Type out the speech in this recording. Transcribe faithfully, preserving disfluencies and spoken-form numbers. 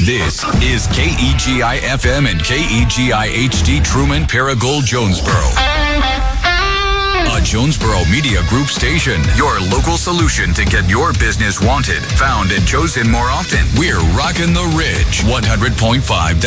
This is K E G I F M and K E G I H D Truman Paragould Jonesboro. A Jonesboro Media Group station. Your local solution to get your business wanted, found, and chosen more often. We're rocking the Ridge. one hundred point five